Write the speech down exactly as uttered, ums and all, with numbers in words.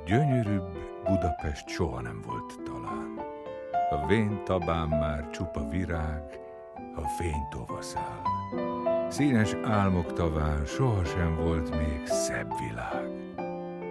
Gyönyörűbb Budapest soha nem volt talán. A vén tabán már csupa virág, a fény tovaszáll. Színes álmok taván sohasem volt még szebb világ.